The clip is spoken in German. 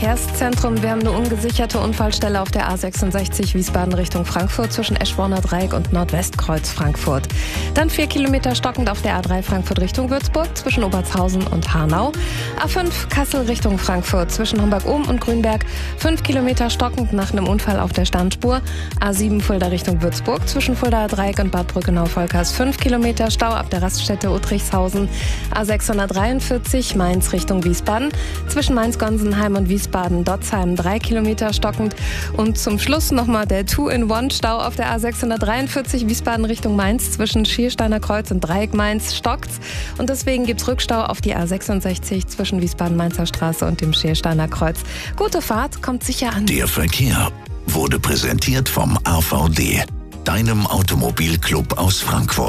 Verkehrszentrum. Wir haben eine ungesicherte Unfallstelle auf der A66 Wiesbaden Richtung Frankfurt zwischen Eschborner Dreieck und Nordwestkreuz Frankfurt. Dann 4 Kilometer stockend auf der A3 Frankfurt Richtung Würzburg zwischen Obertshausen und Hanau. A5 Kassel Richtung Frankfurt zwischen Homberg-Ohm und Grünberg. 5 Kilometer stockend nach einem Unfall auf der Standspur. A7 Fulda Richtung Würzburg zwischen Fuldaer Dreieck und Bad Brückenau-Volkers. 5 Kilometer Stau ab der Raststätte Uttrichshausen. A643 Mainz Richtung Wiesbaden zwischen Mainz-Gonsenheim und Wiesbaden-Dotzheim 3 Kilometer stockend. Und zum Schluss nochmal der Two-in-One-Stau auf der A643 Wiesbaden Richtung Mainz zwischen Schiersteiner Kreuz und Dreieck Mainz stockt's. Und deswegen gibt's Rückstau auf die A66 zwischen Wiesbaden-Mainzer Straße und dem Schiersteiner Kreuz. Gute Fahrt, kommt sicher an. Der Verkehr wurde präsentiert vom AVD, deinem Automobilclub aus Frankfurt.